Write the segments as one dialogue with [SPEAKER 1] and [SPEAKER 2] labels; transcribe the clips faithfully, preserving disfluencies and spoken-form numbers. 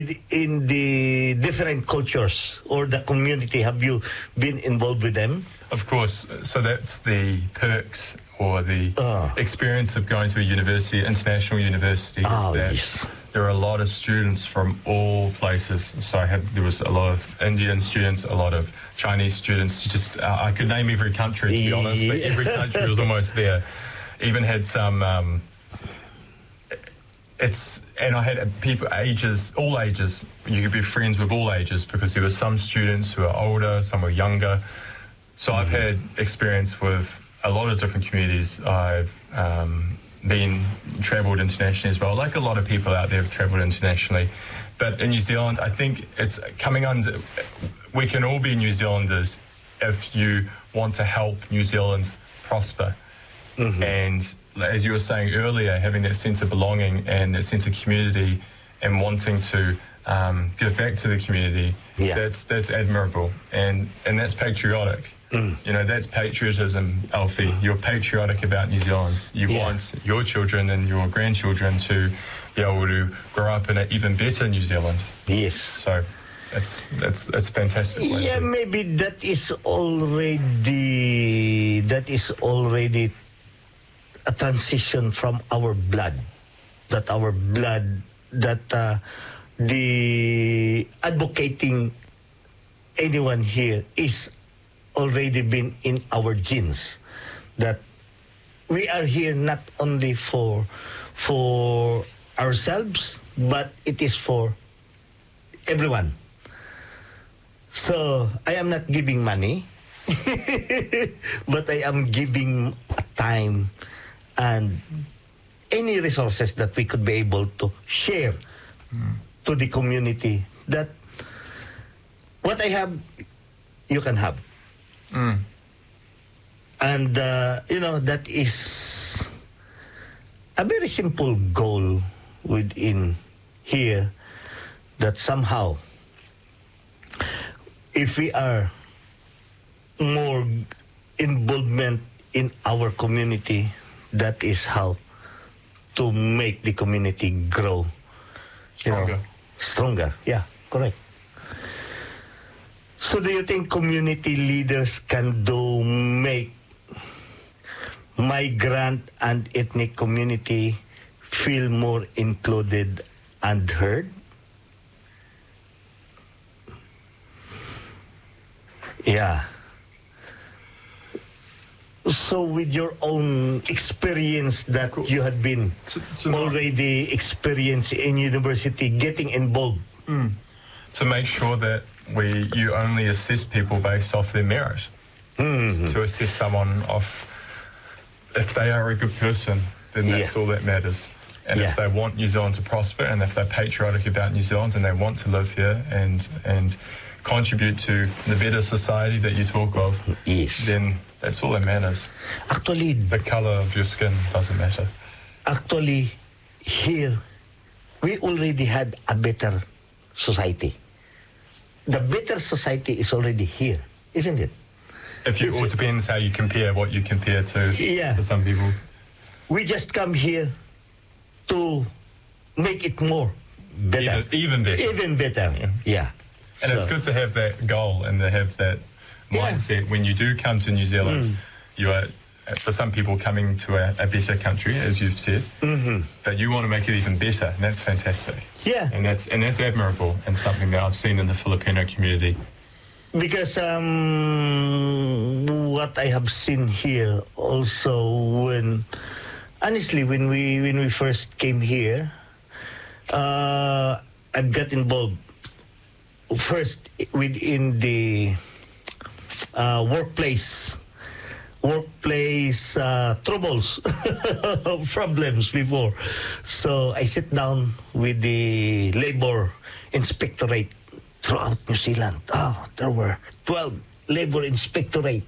[SPEAKER 1] in the different cultures or the community? Have you been involved with them?
[SPEAKER 2] Of course. So that's the perks or the
[SPEAKER 1] Oh.
[SPEAKER 2] experience of going to a university, international university, is
[SPEAKER 1] Oh,
[SPEAKER 2] that
[SPEAKER 1] yes.
[SPEAKER 2] there are a lot of students from all places. So I had, there was a lot of Indian students, a lot of Chinese students. Just uh, I could name every country, to be honest, but
[SPEAKER 1] Yeah.
[SPEAKER 2] every country was almost there. Even had some. Um, It's and I had people ages, all ages. You could be friends with all ages because there were some students who are older, some were younger. So I've had experience with a lot of different communities. I've um, been travelled internationally as well, like a lot of people out there have travelled internationally. But in New Zealand, I think it's coming under. We can all be New Zealanders if you want to help New Zealand prosper. Mm-hmm. And as you were saying earlier, having that sense of belonging and that sense of community and wanting to um, give back to the community,
[SPEAKER 1] Yeah.
[SPEAKER 2] that's that's admirable and, and that's patriotic.
[SPEAKER 1] Mm.
[SPEAKER 2] You know, that's patriotism, Alfie. You're patriotic about New Zealand. You
[SPEAKER 1] Yeah.
[SPEAKER 2] want your children and your grandchildren to be able to grow up in an even better New Zealand.
[SPEAKER 1] Yes.
[SPEAKER 2] So it's, it's, it's fantastic. way to
[SPEAKER 1] Yeah,
[SPEAKER 2] be.
[SPEAKER 1] maybe that is already that is already a transition from our blood. That our blood, that uh, the advocating anyone here is already been in our genes. That we are here not only for for ourselves, but it is for everyone. So I am not giving money, but I am giving time and any resources that we could be able to share mm. to the community. That what I have, you can have.
[SPEAKER 2] Mm.
[SPEAKER 1] And, uh, you know, that is a very simple goal within here, that somehow, if we are more involvement in our community, that is how to make the community grow.
[SPEAKER 2] Stronger.
[SPEAKER 1] You know, stronger, yeah, correct. So do you think community leaders can do make migrant and ethnic community feel more included and heard? Yeah. So with your own experience that you had been
[SPEAKER 2] To- to not-
[SPEAKER 1] already experienced in university, getting involved.
[SPEAKER 2] Mm. To make sure that we you only assess people based off their merit.
[SPEAKER 1] Mhm.
[SPEAKER 2] To assess someone off if they are a good person, then that's
[SPEAKER 1] Yeah.
[SPEAKER 2] all that matters. And
[SPEAKER 1] Yeah.
[SPEAKER 2] if they want New Zealand to prosper, and if they're patriotic about New Zealand, and they want to live here and and contribute to the better society that you talk of,
[SPEAKER 1] Yes.
[SPEAKER 2] then that's all that matters.
[SPEAKER 1] Actually,
[SPEAKER 2] The colour of your skin doesn't matter.
[SPEAKER 1] actually, here, we already had a better society. The better society is already here, isn't it?
[SPEAKER 2] If you,
[SPEAKER 1] It's-
[SPEAKER 2] it depends how you compare what you compare to.
[SPEAKER 1] Yeah.
[SPEAKER 2] For some people,
[SPEAKER 1] We just come here to make it more better.
[SPEAKER 2] even, even better.
[SPEAKER 1] Even better.
[SPEAKER 2] Yeah.
[SPEAKER 1] Yeah.
[SPEAKER 2] And it's
[SPEAKER 1] So-
[SPEAKER 2] good to have that goal and to have that
[SPEAKER 1] Yeah.
[SPEAKER 2] mindset when you do come to New Zealand.
[SPEAKER 1] Mm.
[SPEAKER 2] You are, for some people, coming to a, a better country, as you've said,
[SPEAKER 1] Mhm.
[SPEAKER 2] but you want to make it even better, and that's fantastic.
[SPEAKER 1] Yeah.
[SPEAKER 2] And that's and that's admirable and something that I've seen in the Filipino community.
[SPEAKER 1] Because um, what I have seen here also, when honestly, when we when we first came here, uh, I got involved first within the uh, workplace workplace uh, troubles, problems before. So I sit down with the labor inspectorate throughout New Zealand. Oh, there were twelve labor inspectorate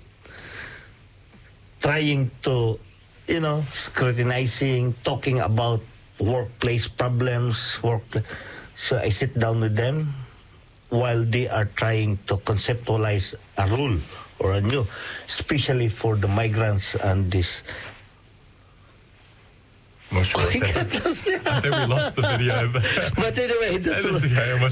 [SPEAKER 1] trying to, you know, scrutinizing, talking about workplace problems, workplace. So I sit down with them while they are trying to conceptualize a rule or a new, especially for the migrants and this.
[SPEAKER 2] I'm not sure what's happened. I think we lost the video, but,
[SPEAKER 1] But anyway, that's
[SPEAKER 2] that's
[SPEAKER 1] all.
[SPEAKER 2] okay. I'm not